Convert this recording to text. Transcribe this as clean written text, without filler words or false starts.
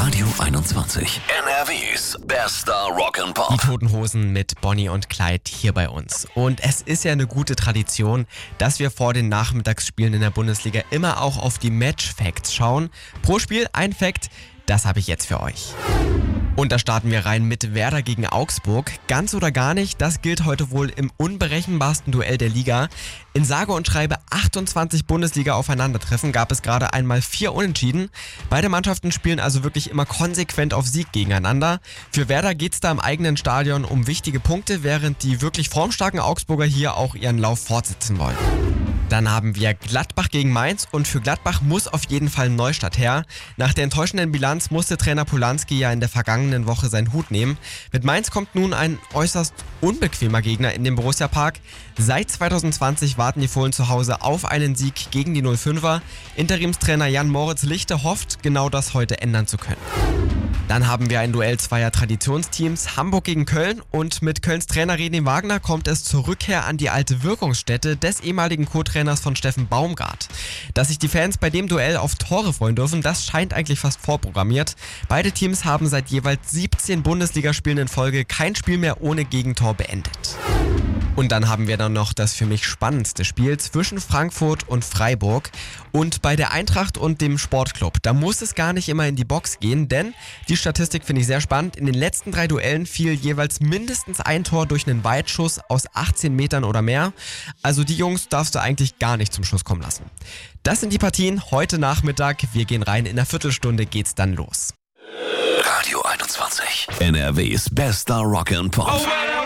Radio 21. NRWs bester Rock'n'Pop. Die Toten Hosen mit Bonnie und Clyde hier bei uns. Und es ist ja eine gute Tradition, dass wir vor den Nachmittagsspielen in der Bundesliga immer auch auf die Match-Facts schauen. Pro Spiel ein Fact, das habe ich jetzt für euch. Und da starten wir rein mit Werder gegen Augsburg. Ganz oder gar nicht, das gilt heute wohl im unberechenbarsten Duell der Liga. In sage und schreibe 28 Bundesliga-Aufeinandertreffen gab es gerade einmal 4 Unentschieden. Beide Mannschaften spielen also wirklich immer konsequent auf Sieg gegeneinander. Für Werder geht es da im eigenen Stadion um wichtige Punkte, während die wirklich formstarken Augsburger hier auch ihren Lauf fortsetzen wollen. Dann haben wir Gladbach gegen Mainz und für Gladbach muss auf jeden Fall ein Neustart her. Nach der enttäuschenden Bilanz musste Trainer Polanski ja in der vergangenen Woche seinen Hut nehmen. Mit Mainz kommt nun ein äußerst unbequemer Gegner in den Borussia Park. Seit 2020 warten die Fohlen zu Hause auf einen Sieg gegen die 05er. Interimstrainer Jan-Moritz Lichte hofft, genau das heute ändern zu können. Dann haben wir ein Duell zweier Traditionsteams, Hamburg gegen Köln, und mit Kölns Trainer René Wagner kommt es zur Rückkehr an die alte Wirkungsstätte des ehemaligen Co-Trainers von Steffen Baumgart. Dass sich die Fans bei dem Duell auf Tore freuen dürfen, das scheint eigentlich fast vorprogrammiert. Beide Teams haben seit jeweils 17 Bundesligaspielen in Folge kein Spiel mehr ohne Gegentor beendet. Und dann haben wir dann noch das für mich spannendste Spiel zwischen Frankfurt und Freiburg. Und bei der Eintracht und dem Sportclub, da muss es gar nicht immer in die Box gehen, denn die Statistik finde ich sehr spannend. In den letzten 3 Duellen fiel jeweils mindestens ein Tor durch einen Weitschuss aus 18 Metern oder mehr. Also die Jungs darfst du eigentlich gar nicht zum Schuss kommen lassen. Das sind die Partien heute Nachmittag. Wir gehen rein, in einer Viertelstunde geht's dann los. Radio 21. NRWs bester Rock'n'Pop.